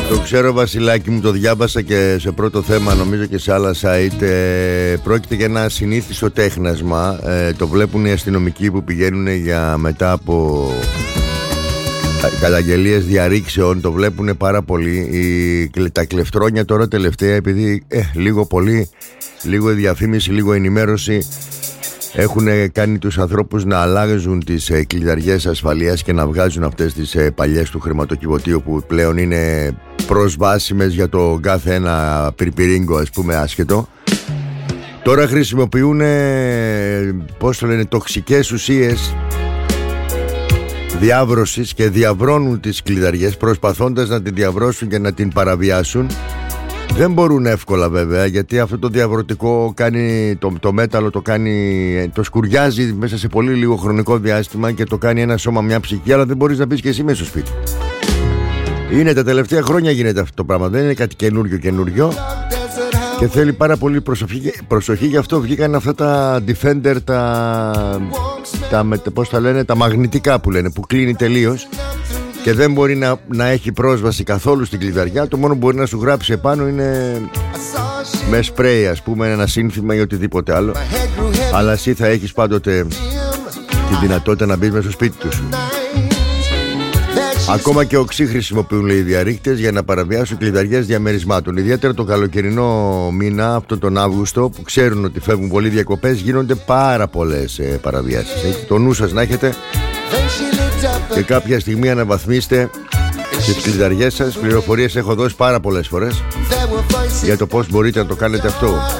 Το ξέρω, Βασιλάκη μου, το διάβασα και σε πρώτο θέμα, νομίζω και σε άλλα site. Πρόκειται για ένα συνήθιστο τέχνασμα. Το βλέπουν οι αστυνομικοί που πηγαίνουν μετά από καταγγελίες διαρρήξεων. Το βλέπουν πάρα πολύ. Τα κλεφτρόνια τώρα τελευταία, επειδή λίγο πολύ, λίγο διαφήμιση, λίγο ενημέρωση, έχουν κάνει τους ανθρώπους να αλλάζουν τις κλειδαριές ασφαλείας και να βγάζουν αυτές τις παλιές του χρηματοκιβωτίου που πλέον είναι προσβάσιμες για το κάθε ένα πιρπιρίγκο, ας πούμε, άσχετο. Τώρα χρησιμοποιούν, πώς το λένε, τοξικές ουσίες διάβρωσης και διαβρώνουν τις κλειδαριές προσπαθώντας να την διαβρώσουν και να την παραβιάσουν. Δεν μπορούν εύκολα βέβαια, γιατί αυτό το διαβρωτικό κάνει, το μέταλλο το σκουριάζει μέσα σε πολύ λίγο χρονικό διάστημα και το κάνει ένα σώμα, μια ψυχή, αλλά δεν μπορείς να πεις και εσύ μέσα στο σπίτι. Είναι τα τελευταία χρόνια γίνεται αυτό το πράγμα, δεν είναι κάτι καινούριο και θέλει πάρα πολύ προσοχή. Γι' αυτό βγήκαν αυτά τα Defender, πώς τα λένε, τα μαγνητικά που λένε, που κλείνει τελείως και δεν μπορεί να έχει πρόσβαση καθόλου στην κλειδαριά. Το μόνο που μπορεί να σου γράψει επάνω είναι με σπρέι, ας πούμε, ένα σύνθημα ή οτιδήποτε άλλο. Αλλά εσύ θα έχεις πάντοτε τη δυνατότητα να μπεις μέσα στο σπίτι του. Ακόμα και οξύ χρησιμοποιούν, λέει, οι διαρρήκτες για να παραβιάσουν κλειδαριές διαμερισμάτων. Ιδιαίτερα το καλοκαιρινό μήνα, αυτόν τον Αύγουστο, που ξέρουν ότι φεύγουν πολλοί διακοπές, γίνονται πάρα πολλές παραβιάσεις. Έχει το νου σας να έχετε και κάποια στιγμή αναβαθμίστε τις κλειδαριές σας. Πληροφορίες έχω δώσει πάρα πολλές φορές για το πώς μπορείτε να το κάνετε αυτό.